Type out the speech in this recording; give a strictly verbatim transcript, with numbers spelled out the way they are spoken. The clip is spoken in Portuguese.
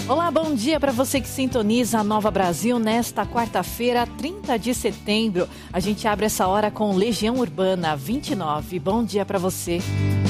Olá, bom dia para você que sintoniza a Nova Brasil nesta quarta-feira, trinta de setembro. A gente abre essa hora com Legião Urbana vinte e nove. Bom dia para você.